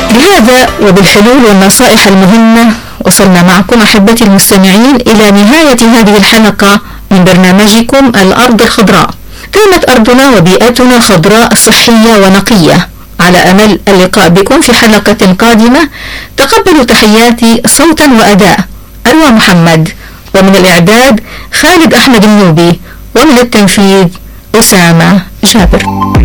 بهذا وبالحلول والنصائح المهمة وصلنا معكم أحبتي المستمعين إلى نهاية هذه الحلقة من برنامجكم الأرض الخضراء. كانت أرضنا وبيئتنا خضراء صحية ونقية. على أمل اللقاء بكم في حلقة قادمة. تقبلوا تحياتي صوتا وأداء أروى محمد، ومن الإعداد خالد أحمد النوبي، ومن التنفيذ أسامة جابر.